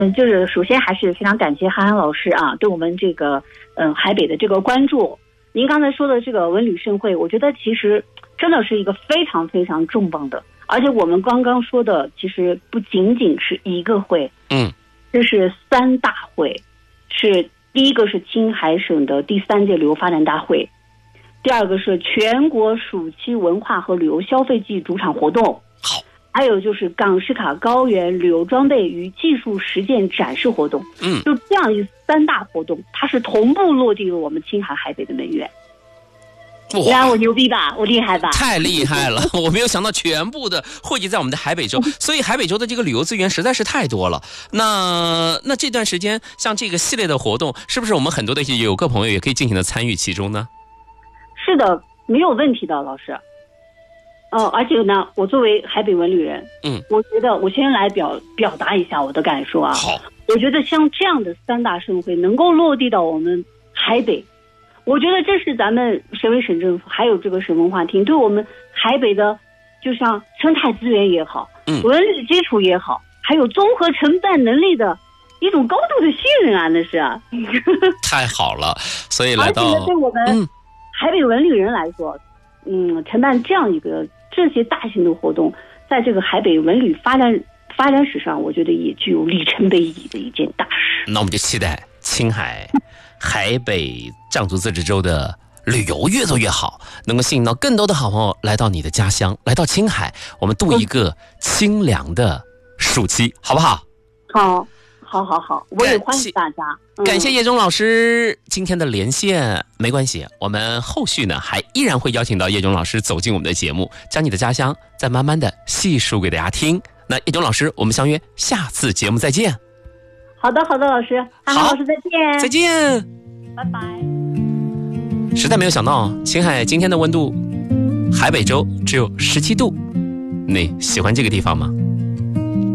就是首先还是非常感谢憨憨老师啊，对我们这个海北的这个关注。您刚才说的这个文旅盛会，我觉得其实真的是一个非常非常重磅的，而且我们刚刚说的其实不仅仅是一个会，这是3大会，是第一个是青海省的第3届旅游发展大会，第二个是全国暑期文化和旅游消费季主场活动， 好， 还有就是港士卡高原旅游装备与技术实践展示活动，就这样3大活动，它是同步落地了我们青海海北的门源。哇，我牛逼吧，我厉害吧？ 太厉害了！我没有想到全部的汇集在我们的海北州，所以海北州的这个旅游资源实在是太多了。那这段时间像这个系列的活动，是不是我们很多的游客朋友也可以尽情的参与其中呢？ 是的，没有问题的，老师。而且呢，我作为海北文旅人，我觉得我先来表达一下我的感受啊。 好， 我觉得像这样的3大盛会能够落地到我们海北，我觉得这是咱们省委省政府还有这个省文化厅对我们海北的，就像生态资源也好，文旅基础也好，还有综合承办能力的一种高度的信任啊，那是啊。 太好了，所以来到而且对我们海北文旅人来说，承办这些大型的活动，在这个海北文旅发展史上，我觉得也具有里程碑意义的一件大事。 那我们就期待青海海北藏族自治州的旅游越做越好，能够吸引到更多的好朋友来到你的家乡，来到青海，我们度一个清凉的暑期，好不好？ 好，我也欢迎大家。 感谢叶忠老师今天的连线，没关系，我们后续呢还依然会邀请到叶忠老师走进我们的节目，将你的家乡再慢慢的细数给大家听。那叶忠老师，我们相约下次节目再见。 好的，老师，憨憨老师再见。 再见， 拜拜。 实在没有想到，青海今天的温度，海北州只有17度，你喜欢这个地方吗？